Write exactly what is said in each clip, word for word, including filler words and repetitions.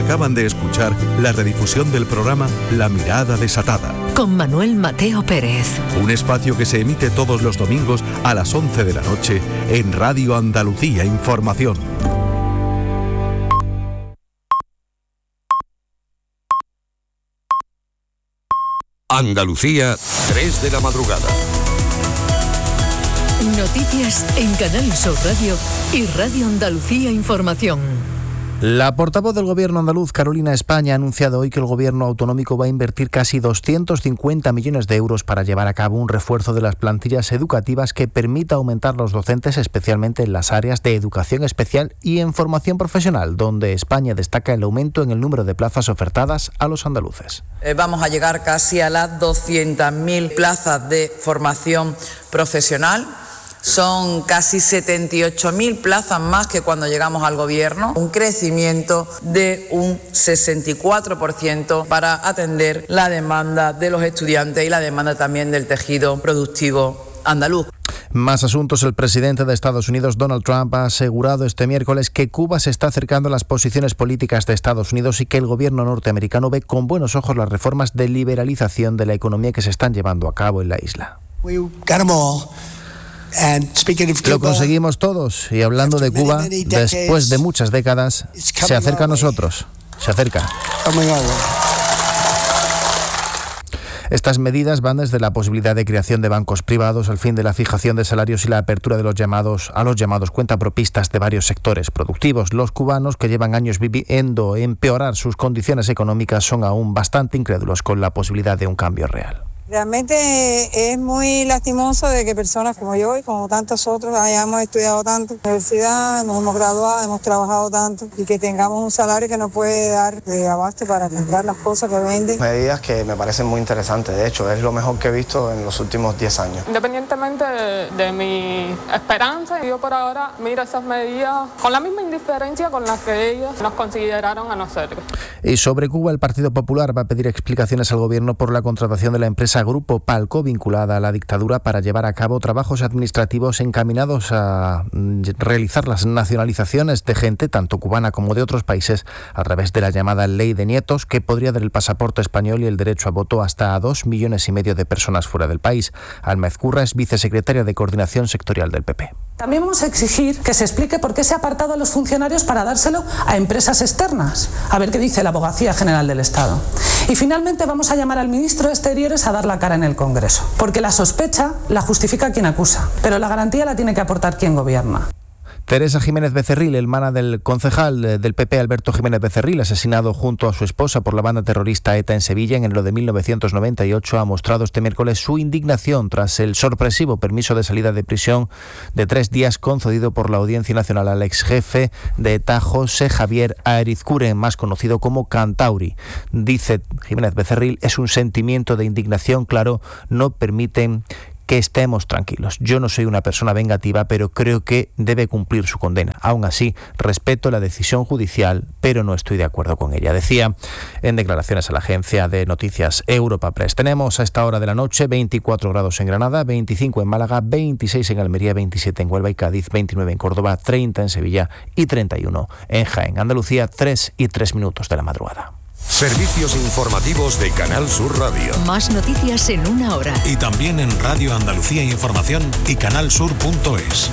Acaban de escuchar la redifusión del programa La Mirada Desatada, con Manuel Mateo Pérez. Un espacio que se emite todos los domingos a las once de la noche en Radio Andalucía Información. Andalucía, tres de la madrugada. Noticias en Canal Sur Radio y Radio Andalucía Información. La portavoz del Gobierno andaluz, Carolina España, ha anunciado hoy que el Gobierno autonómico va a invertir casi doscientos cincuenta millones de euros para llevar a cabo un refuerzo de las plantillas educativas que permita aumentar los docentes, especialmente en las áreas de educación especial y en formación profesional, donde España destaca el aumento en el número de plazas ofertadas a los andaluces. Eh, vamos a llegar casi a las doscientas mil plazas de formación profesional. Son casi setenta y ocho mil plazas más que cuando llegamos al gobierno, un crecimiento de un sesenta y cuatro por ciento para atender la demanda de los estudiantes y la demanda también del tejido productivo andaluz. Más asuntos. El presidente de Estados Unidos, Donald Trump, ha asegurado este miércoles que Cuba se está acercando a las posiciones políticas de Estados Unidos y que el gobierno norteamericano ve con buenos ojos las reformas de liberalización de la economía que se están llevando a cabo en la isla. Lo conseguimos todos, y hablando de Cuba, después de muchas décadas, se acerca a nosotros, se acerca. Estas medidas van desde la posibilidad de creación de bancos privados, al fin de la fijación de salarios y la apertura de los llamados a los llamados cuentapropistas de varios sectores productivos. Los cubanos, que llevan años viviendo empeorar sus condiciones económicas, son aún bastante incrédulos con la posibilidad de un cambio real. Realmente es muy lastimoso de que personas como yo y como tantos otros hayamos estudiado tanto en la universidad, nos hemos graduado, hemos trabajado tanto y que tengamos un salario que nos puede dar de abasto para comprar las cosas que venden. Medidas que me parecen muy interesantes, de hecho es lo mejor que he visto en los últimos diez años. Independientemente de, de mi esperanza, yo por ahora miro esas medidas con la misma indiferencia con la que ellos nos consideraron a nosotros. Y sobre Cuba, el Partido Popular va a pedir explicaciones al gobierno por la contratación de la empresa Grupo Palco, vinculada a la dictadura, para llevar a cabo trabajos administrativos encaminados a realizar las nacionalizaciones de gente, tanto cubana como de otros países, a través de la llamada Ley de Nietos, que podría dar el pasaporte español y el derecho a voto hasta a dos millones y medio de personas fuera del país. Alma Ezcurra es vicesecretaria de Coordinación Sectorial del P P. También vamos a exigir que se explique por qué se ha apartado a los funcionarios para dárselo a empresas externas. A ver qué dice la Abogacía General del Estado. Y finalmente vamos a llamar al ministro de Exteriores a dar la cara en el Congreso. Porque la sospecha la justifica quien acusa, pero la garantía la tiene que aportar quien gobierna. Teresa Jiménez Becerril, hermana del concejal del P P Alberto Jiménez Becerril, asesinado junto a su esposa por la banda terrorista ETA en Sevilla en enero de mil novecientos noventa y ocho, ha mostrado este miércoles su indignación tras el sorpresivo permiso de salida de prisión de tres días concedido por la Audiencia Nacional al ex jefe de ETA, José Javier Arizcuren, más conocido como Cantauri. Dice Jiménez Becerril, es un sentimiento de indignación, claro, no permiten que estemos tranquilos. Yo no soy una persona vengativa, pero creo que debe cumplir su condena. Aún así, respeto la decisión judicial, pero no estoy de acuerdo con ella. Decía en declaraciones a la agencia de noticias Europa Press. Tenemos a esta hora de la noche veinticuatro grados en Granada, veinticinco en Málaga, veintiséis en Almería, veintisiete en Huelva y Cádiz, veintinueve en Córdoba, treinta en Sevilla y treinta y uno en Jaén. Andalucía, tres y tres minutos de la madrugada. Servicios informativos de Canal Sur Radio. Más noticias en una hora. Y también en Radio Andalucía Información y canal sur punto es.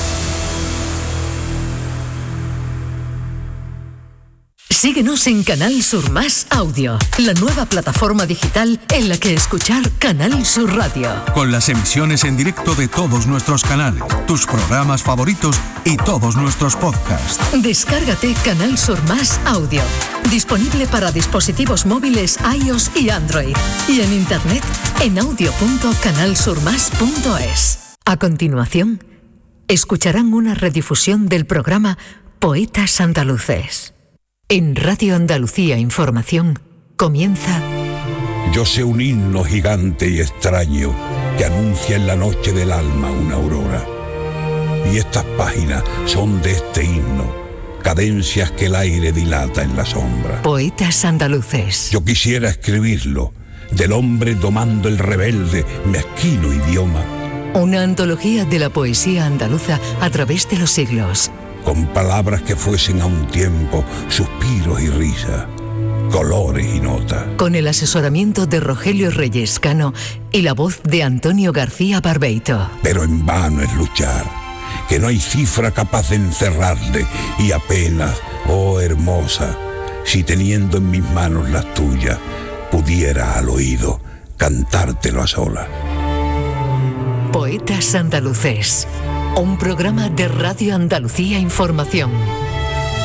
Síguenos en Canal Sur Más Audio, la nueva plataforma digital en la que escuchar Canal Sur Radio. Con las emisiones en directo de todos nuestros canales, tus programas favoritos y todos nuestros podcasts. Descárgate Canal Sur Más Audio, disponible para dispositivos móviles iOS y Android, y en internet en audio punto canal sur más punto es. A continuación, escucharán una redifusión del programa Poetas Andaluces. En Radio Andalucía Información comienza... Yo sé un himno gigante y extraño que anuncia en la noche del alma una aurora. Y estas páginas son de este himno, cadencias que el aire dilata en la sombra. Poetas Andaluces. Yo quisiera escribirlo, del hombre domando el rebelde, mezquino idioma. Una antología de la poesía andaluza a través de los siglos. con palabras que fuesen a un tiempo suspiros y risas, colores y notas. Con el asesoramiento de Rogelio Reyes Cano y la voz de Antonio García Barbeito. Pero en vano es luchar, que no hay cifra capaz de encerrarle, y apenas, oh hermosa, si teniendo en mis manos las tuyas, pudiera al oído cantártelo a solas. Poetas Andaluces, un programa de Radio Andalucía Información.